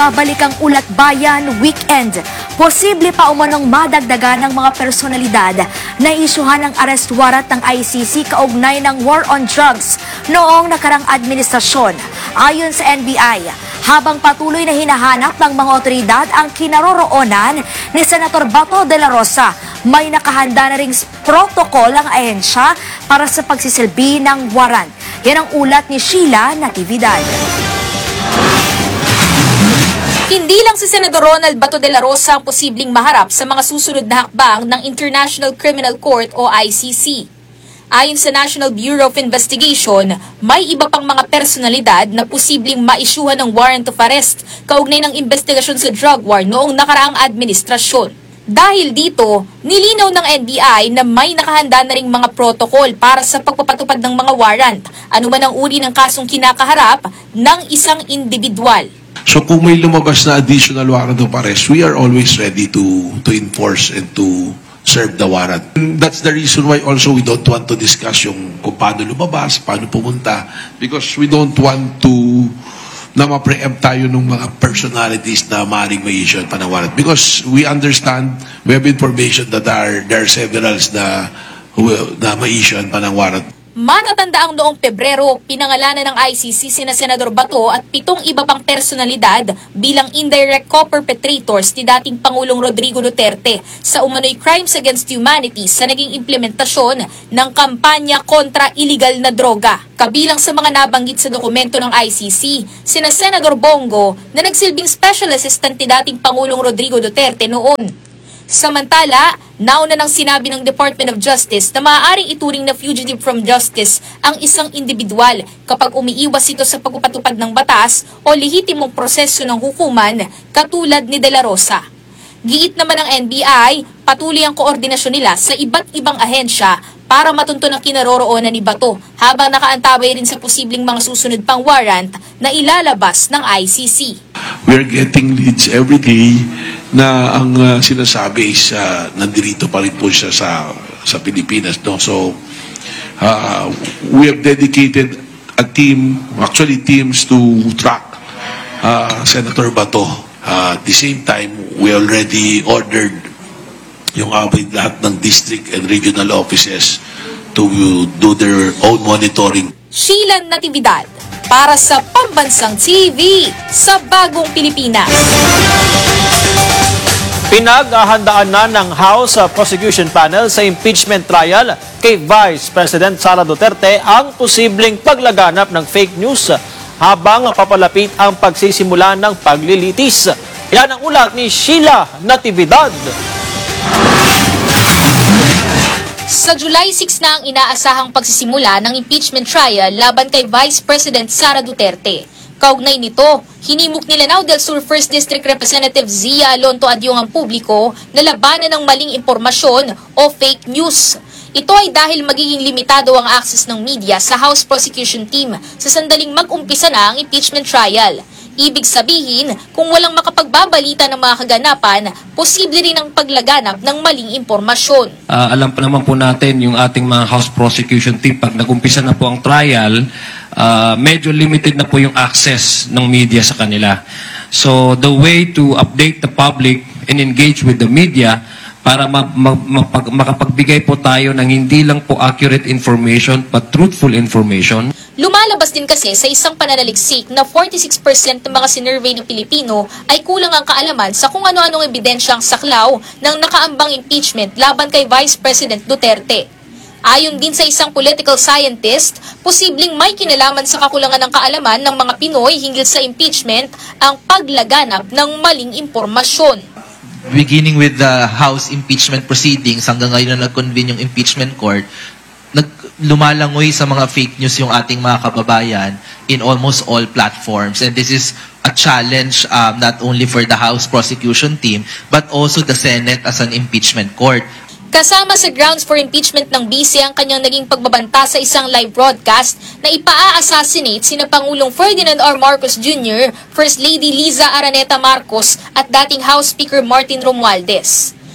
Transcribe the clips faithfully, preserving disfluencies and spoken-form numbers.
Babalik ang Ulat Bayan Weekend. Posible pa umanong madagdagan ng mga personalidad na isyuhan ng arrest warrant ng I C C kaugnay ng war on drugs noong nakarang administrasyon. Ayon sa N B I, habang patuloy na hinahanap ng mga otoridad ang kinaroroonan ni Senator Bato de la Rosa, may nakahanda na ring protocol ang ahensya para sa pagsisilbi ng warrant. Yan ang ulat ni Sheila Natividad. Hindi lang si Senador Ronald Bato de la Rosa ang posibleng maharap sa mga susunod na hakbang ng International Criminal Court o I C C. Ayon sa National Bureau of Investigation, may iba pang mga personalidad na posibleng maisyuhan ng warrant of arrest kaugnay ng investigasyon sa drug war noong nakaraang administrasyon. Dahil dito, nilinaw ng N B I na may nakahanda na ring mga protocol para sa pagpapatupad ng mga warrant, anuman ang uri ng kasong kinakaharap ng isang individual. So kung may lumabas na additional warrant of arrest, we are always ready to to enforce and to serve the warrant. And that's the reason why also we don't want to discuss yung kung paano lumabas, paano pumunta, because we don't want to na ma-preempt tayo ng mga personalities na maaaring may issue pa ng warrant. Because we understand, we have information that are, there are severals na, na may issue pa ng warrant. Matatandaang noong Pebrero, pinangalanan ng I C C sina Senador Bato at pitong iba pang personalidad bilang indirect co-perpetrators ni dating Pangulong Rodrigo Duterte sa umano'y crimes against humanity sa naging implementasyon ng kampanya kontra iligal na droga. Kabilang sa mga nabanggit sa dokumento ng I C C, sina Senador Bongo na nagsilbing special assistant ni dating Pangulong Rodrigo Duterte noon. Samantala, nauna nang sinabi ng Department of Justice na maaaring ituring na fugitive from justice ang isang individual kapag umiiwas ito sa pagpapatupad ng batas o lehitimong proseso ng hukuman katulad ni De La Rosa. Giit naman ng N B I, patuloy ang koordinasyon nila sa iba't ibang ahensya para matunto ng kinaroroonan ni Bato habang nakaantabay rin sa posibleng mga susunod pang warrant na ilalabas ng I C C. We are getting leads every day na ang uh, sinasabi is uh, nandito pa rin po siya sa, sa Pilipinas. No? So, uh, we have dedicated a team, actually teams to track uh, Senator Bato. Uh, at the same time, we already ordered yung awit lahat ng district and regional offices to do their own monitoring. Sheila Natividad para sa Pambansang T V sa Bagong Pilipinas. Pinaghahandaan na ng House Prosecution Panel sa impeachment trial kay Vice President Sara Duterte ang posibleng paglaganap ng fake news habang papalapit ang pagsisimula ng paglilitis. Yan ang ulat ni Sheila Natividad. Sa July six na ang inaasahang pagsisimula ng impeachment trial laban kay Vice President Sara Duterte. Kaugnay nito, hinimok ni Lanao del Sur first District Representative Zia Alonto Adyong ang publiko na labanan ng maling impormasyon o fake news. Ito ay dahil magiging limitado ang access ng media sa House Prosecution Team sa sandaling mag-umpisa na ang impeachment trial. Ibig sabihin, kung walang makapagbabalita ng mga kaganapan, posible rin ang paglaganap ng maling impormasyon. Uh, alam pa naman po natin yung ating mga House Prosecution Team, pag nag-umpisa na po ang trial, uh, medyo limited na po yung access ng media sa kanila. So the way to update the public and engage with the media para ma ma ma makapagbigay po tayo ng hindi lang po accurate information but truthful information. Lumalabas din kasi sa isang pananaliksik na forty-six percent ng mga sinurvey ng Pilipino ay kulang ang kaalaman sa kung ano-anong ebidensyang saklaw ng nakaambang impeachment laban kay Vice President Duterte. Ayon din sa isang political scientist, posibleng may kinalaman sa kakulangan ng kaalaman ng mga Pinoy hinggil sa impeachment ang paglaganap ng maling impormasyon. Beginning with the House impeachment proceedings, hanggang ngayon na nag-convene yung impeachment court, nag lumalangoy sa mga fake news yung ating mga kababayan in almost all platforms. And this is a challenge um, not only for the House prosecution team, but also the Senate as an impeachment court. Kasama sa grounds for impeachment ng B C ang kanyang naging pagbabanta sa isang live broadcast na ipaa-assassinate sina Pangulong Ferdinand R. Marcos Junior, First Lady Liza Araneta Marcos at dating House Speaker Martin Romualdez.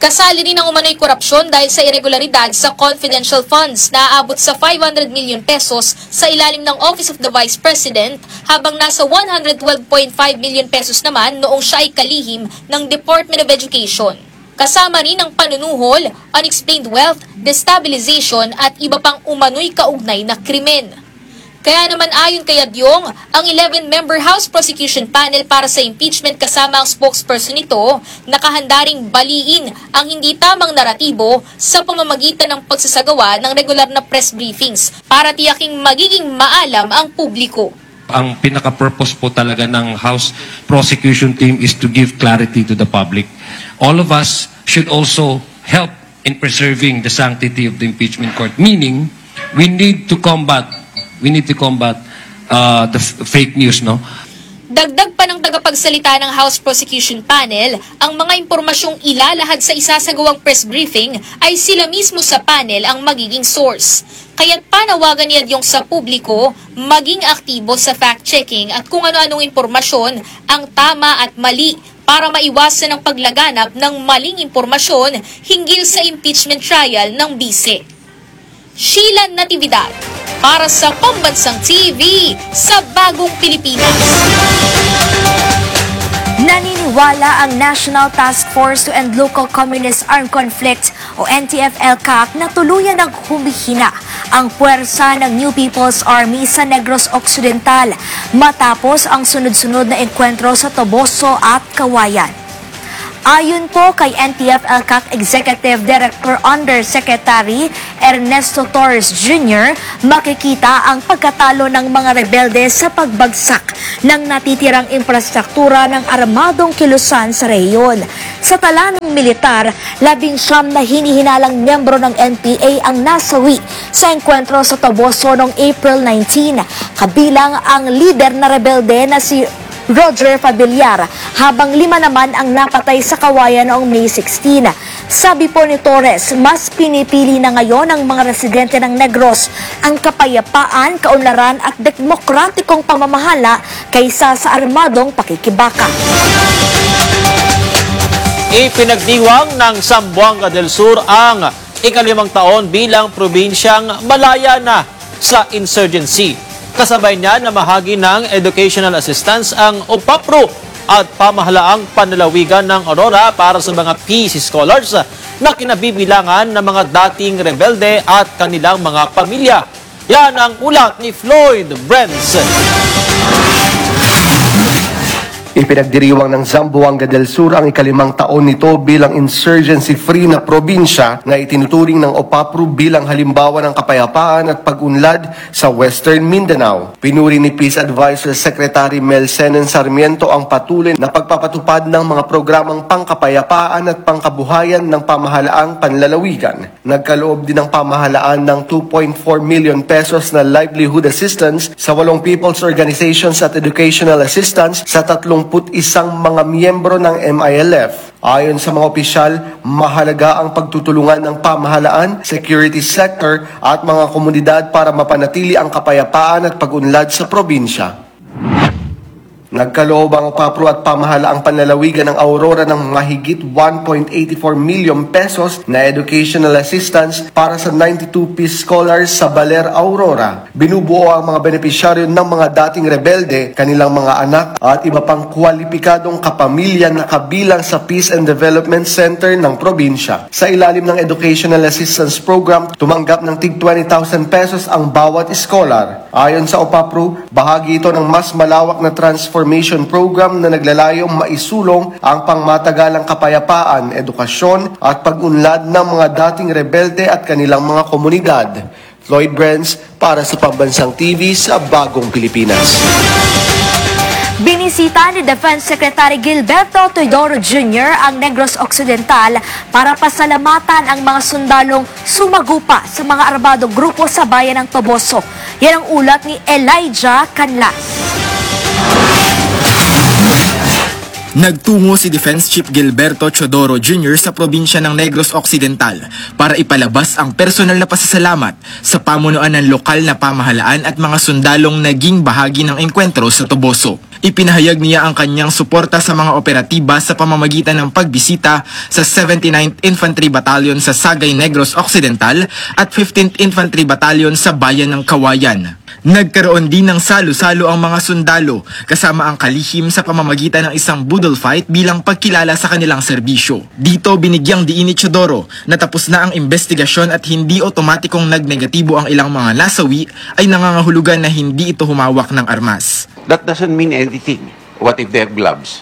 Kasali rin ang umano'y korupsyon dahil sa irregularidad sa confidential funds na aabot sa five hundred million pesos sa ilalim ng Office of the Vice President habang nasa one hundred twelve point five million pesos naman noong siya ay kalihim ng Department of Education. Kasama rin ang panunuhol, unexplained wealth, destabilization at iba pang umano'y kaugnay na krimen. Kaya naman ayon kay Abyong, ang eleven-member House Prosecution Panel para sa impeachment kasama ang spokesperson nito, nakahanda ring baliin ang hindi tamang naratibo sa pamamagitan ng pagsasagawa ng regular na press briefings para tiyaking magiging maalam ang publiko. Ang pinaka-purpose po talaga ng House Prosecution Team is to give clarity to the public. All of us should also help in preserving the sanctity of the impeachment court, meaning we need to combat We need to combat uh, the f- fake news, no? Dagdag pa ng tagapagsalita ng House Prosecution Panel, ang mga impormasyong ilalahad sa isasagawang press briefing ay sila mismo sa panel ang magiging source. Kaya't panawagan niya yung sa publiko maging aktibo sa fact-checking at kung ano-anong impormasyon ang tama at mali para maiwasan ang paglaganap ng maling impormasyon hinggil sa impeachment trial ng bise. Sheila Natividad, para sa Pambansang T V sa Bagong Pilipinas. Naniniwala ang National Task Force to End Local Communist Armed Conflict o N T F L C A C na tuluyan ng humihina ang puwersa ng New People's Army sa Negros Occidental matapos ang sunod-sunod na enkwentro sa Toboso at Kawayan. Ayon po kay N T F L C A C Executive Director Undersecretary Ernesto Torres Junior, makikita ang pagkatalo ng mga rebelde sa pagbagsak ng natitirang infrastruktura ng armadong kilusan sa rehiyon. Sa tala ng militar, labing siyam na hinihinalang miyembro ng N P A ang nasawi sa enkwentro sa Toboso noong April nineteenth, kabilang ang lider na rebelde na si Roger Fabiliar, habang lima naman ang napatay sa Kawayan noong May sixteenth. Sabi po ni Torres, mas pinipili na ngayon ng mga residente ng Negros ang kapayapaan, kaunlaran at demokratikong pamamahala kaysa sa armadong pakikibaka. Ipinagdiwang ng Zamboanga del Sur ang ikalimang taon bilang probinsyang malaya na sa insurgency. Kasabay niya na mahagi ng educational assistance ang O P A P R O at pamahalaang panlalawigan ng Aurora para sa mga peace scholars na kinabibilangan ng mga dating rebelde at kanilang mga pamilya. Yan ang ulat ni Floyd Brents. Ipinagdiriwang ng Zamboanga del Sur ang ikalimang taon nito bilang insurgency-free na probinsya na itinuturing ng O P A P R O bilang halimbawa ng kapayapaan at pag-unlad sa Western Mindanao. Pinuri ni Peace Advisor Secretary Mel Senen Sarmiento ang patuloy na pagpapatupad ng mga programang pangkapayapaan at pangkabuhayan ng pamahalaang panlalawigan. Nagkaloob din ng pamahalaan ng two point four million pesos na livelihood assistance sa walong people's organizations at educational assistance sa tatlong isang mga miyembro ng M I L F. Ayon sa mga opisyal, mahalaga ang pagtutulungan ng pamahalaan, security sector at mga komunidad para mapanatili ang kapayapaan at pag-unlad sa probinsya. Nagkaloob ang O P A P R O at pamahalaang panlalawigan ng Aurora ng mahigit one point eight four million pesos na educational assistance para sa ninety-two peace scholars sa Baler, Aurora. Binubuo ang mga benepisyaryo ng mga dating rebelde, kanilang mga anak at iba pang kwalipikadong kapamilya na kabilang sa Peace and Development Center ng probinsya. Sa ilalim ng Educational Assistance Program, tumanggap ng tig twenty thousand pesos ang bawat scholar. Ayon sa O P A P R O, bahagi ito ng mas malawak na transformation program na naglalayong maisulong ang pangmatagalang kapayapaan, edukasyon at pag-unlad ng mga dating rebelde at kanilang mga komunidad. Floyd Brents para sa Pambansang T V sa Bagong Pilipinas. Binisita ni Defense Secretary Gilberto Teodoro Junior ang Negros Occidental para pasalamatan ang mga sundalong sumagupa sa mga armadong grupo sa bayan ng Toboso. Yan ang ulat ni Elijah Canlas. Nagtungo si Defense Chief Gilberto Teodoro Junior sa probinsya ng Negros Occidental para ipalabas ang personal na pasasalamat sa pamunuan ng lokal na pamahalaan at mga sundalong naging bahagi ng engkwentro sa Toboso. Ipinahayag niya ang kanyang suporta sa mga operatiba sa pamamagitan ng pagbisita sa seventy-ninth Infantry Battalion sa Sagay Negros Occidental at fifteenth Infantry Battalion sa bayan ng Kawayan. Nagkaroon din ng salo-salo ang mga sundalo kasama ang kalihim sa pamamagitan ng isang budol fight bilang pagkilala sa kanilang serbisyo. Dito binigyang diin ni Teodoro na tapos na ang investigasyon at hindi otomatikong nagnegatibo ang ilang mga nasawi ay nangangahulugan na hindi ito humawak ng armas. That doesn't mean anything. What if they have gloves?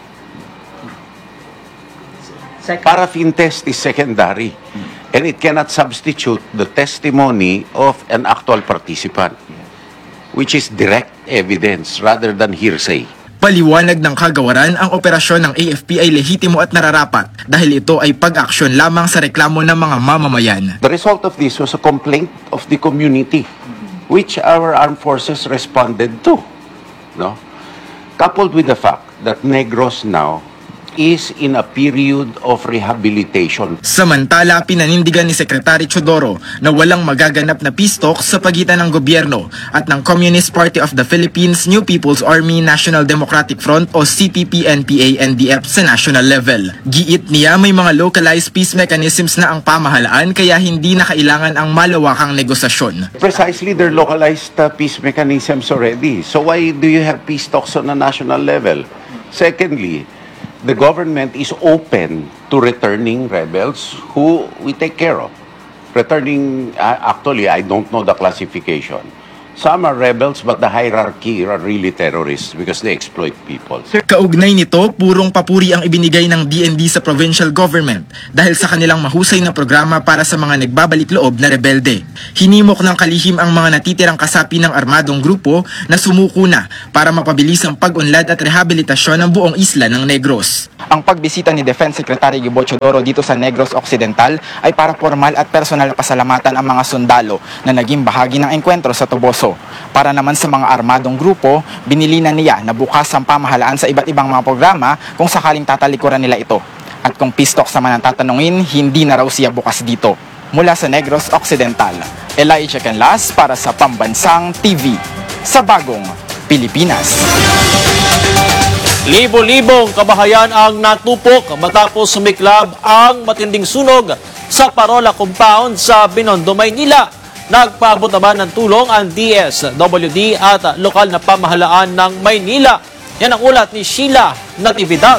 Paraffin test is secondary. And it cannot substitute the testimony of an actual participant, which is direct evidence rather than hearsay. Paliwanag ng kagawaran, ang operasyon ng A F P ay lehitimo at nararapat dahil ito ay pag-aksyon lamang sa reklamo ng mga mamamayan. The result of this was a complaint of the community, which our armed forces responded to. No? Coupled with the fact that Negros now is in a period of rehabilitation. Samantala, pinanindigan ni Secretary Teodoro na walang magaganap na peace talks sa pagitan ng gobyerno at ng Communist Party of the Philippines, New People's Army, National Democratic Front o C P P N P A N D F sa national level. Giit niya may mga localized peace mechanisms na ang pamahalaan kaya hindi na kailangan ang malawakang negosasyon. Precisely, there are localized uh, peace mechanisms already. So why do you have peace talks on a national level? Secondly, the government is open to returning rebels who we take care of. Returning, uh, actually, I don't know the classification. Some are rebels, but the hierarchy are really terrorists because they exploit people. Kaugnay nito, purong papuri ang ibinigay ng D N D sa provincial government dahil sa kanilang mahusay na programa para sa mga nagbabalik loob na rebelde. Hinimok ng kalihim ang mga natitirang kasapi ng armadong grupo na sumuko na para mapabilis ang pag-unlad at rehabilitasyon ng buong isla ng Negros. Ang pagbisita ni Defense Secretary Gibo Teodoro dito sa Negros Occidental ay para formal at personal na pasalamatan ang mga sundalo na naging bahagi ng engkwentro sa Toboso. Para naman sa mga armadong grupo, binili na niya na bukas ang pamahalaan sa iba't ibang mga programa kung sakaling tatalikuran nila ito. At kung peace talks naman ang tatanungin, hindi na raw siya bukas dito. Mula sa Negros Occidental, Elijah Canlas para sa Pambansang T V sa Bagong Pilipinas. Libo-libong kabahayan ang natupok matapos sumiklab ang matinding sunog sa Parola Compound sa Binondo, Maynila. Nagpaabot naman ng tulong ang D S W D at lokal na pamahalaan ng Maynila. Yan ang ulat ni Sheila Natividad.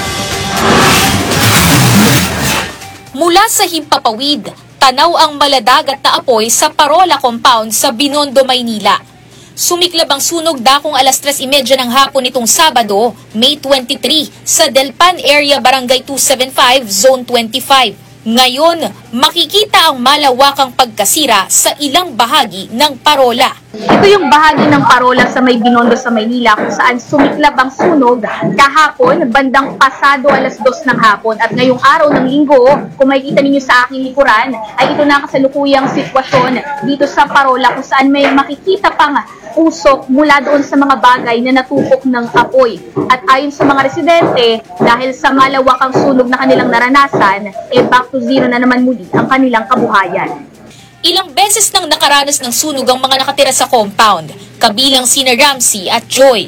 Mula sa Himpapawid, tanaw ang maladagat na apoy sa Parola Compound sa Binondo, Maynila. Sumiklab ang sunog dakong alas tres trenta ng hapon nitong Sabado, May twenty-three, sa Delpan Area Barangay two seventy-five, Zone twenty-five. Ngayon, makikita ang malawakang pagkasira sa ilang bahagi ng Parola. Ito yung bahagi ng Parola sa may Binondo sa Maynila kung saan sumiklab ang sunog kahapon bandang pasado alas dos ng hapon. At ngayong araw ng linggo, kung makikita ninyo sa aking likuran, ay ito na kasalukuyang sitwasyon dito sa Parola kung saan may makikita pang usok mula doon sa mga bagay na natupok ng apoy. At ayon sa mga residente, dahil sa malawakang sunog na kanilang naranasan, eh back to zero na naman muli ang kanilang kabuhayan. Ilang beses nang nakaranas ng sunog ang mga nakatira sa compound, kabilang sina Ramsey at Joy.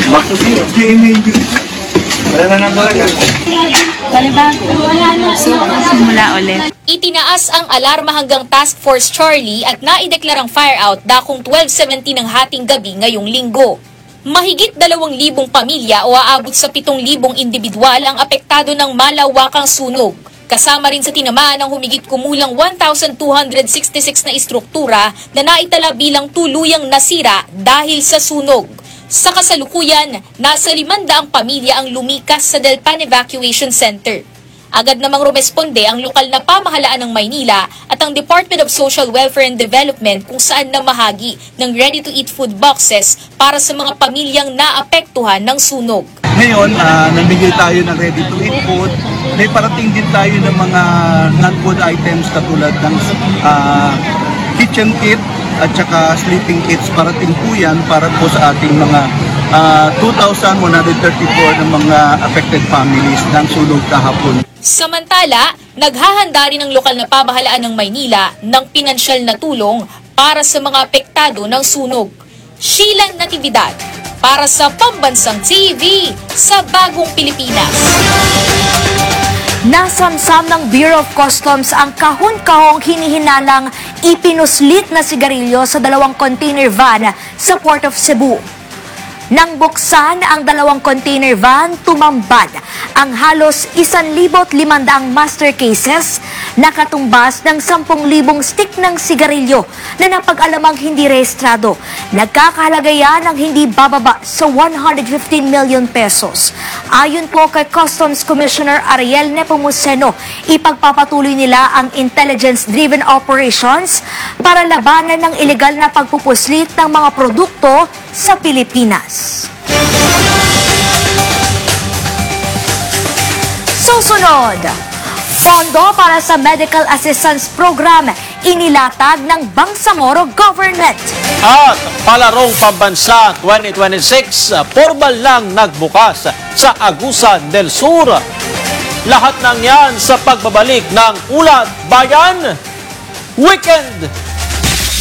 Itinaas ang alarma hanggang Task Force Charlie at naideklarang fire out dakong twelve seventeen ng hating gabi ngayong linggo. Mahigit dalawang libong pamilya o aabot sa pitong libong individual ang apektado ng malawakang sunog. Kasama rin sa tinamaan ang humigit kumulang one thousand two hundred sixty-six na istruktura na naitala bilang tuluyang nasira dahil sa sunog. Sa kasalukuyan, nasa limandaang pamilya ang lumikas sa Delpan Evacuation Center. Agad namang rumesponde ang lokal na pamahalaan ng Maynila at ang Department of Social Welfare and Development kung saan namahagi ng ready-to-eat food boxes para sa mga pamilyang naapektuhan ng sunog. Ngayon, uh, namigay tayo ng ready-to-eat food. May parating din tayo ng mga non-food items katulad ng uh, kitchen kit at saka sleeping kits. Parating po yan para po sa ating mga uh, two thousand one hundred thirty-four ng mga affected families ng sunog kahapon. Samantala, naghahanda rin ang lokal na pamahalaan ng Maynila ng pinansyal na tulong para sa mga apektado ng sunog. Sheila Natividad para sa Pambansang T V sa Bagong Pilipinas. Nasamsam ng Bureau of Customs ang kahon-kahong hinihinalang ipinuslit na sigarilyo sa dalawang container van sa Port of Cebu. Nang buksan ang dalawang container van, tumambad ang halos one thousand five hundred master cases na katumbas ng ten thousand stick ng sigarilyo na napag-alamang hindi rehistrado. Nagkakahalaga yan ng hindi bababa sa one hundred fifteen million pesos. Ayon po kay Customs Commissioner Ariel Nepomuceno, ipagpapatuloy nila ang intelligence-driven operations para labanan ng ilegal na pagpupuslit ng mga produkto sa Pilipinas. Susunod, pondo para sa Medical Assistance Program inilatag ng Bangsamoro Government. At palarong pambansa twenty twenty-six, formal lang nagbukas sa Agusan del Sur. Lahat ng yan sa pagbabalik ng Ulat Bayan Weekend.